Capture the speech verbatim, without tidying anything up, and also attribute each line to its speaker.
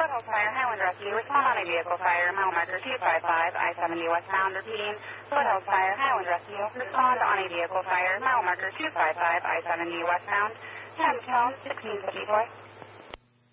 Speaker 1: Foothills Fire, Highland Rescue, respond on a vehicle fire, mile marker two five five, I seventy westbound, repeating, Foothills Fire, Highland Rescue, respond on a vehicle fire, mile marker two five five, I seventy westbound, ten tone, sixteen fifty-four.